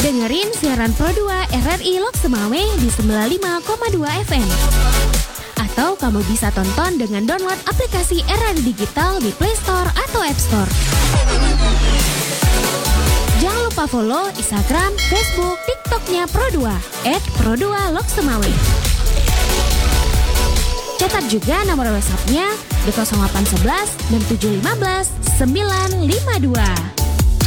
Dengerin siaran Pro 2 RRI Lok Semawe di 95,2 FM. Atau kamu bisa tonton dengan download aplikasi RRI Digital di Play Store atau App Store. Jangan lupa follow Instagram, Facebook, TikToknya Pro 2 @Pro2 Lok Semawe. Catat juga nomor WhatsApp-nya di 0811 6715 952.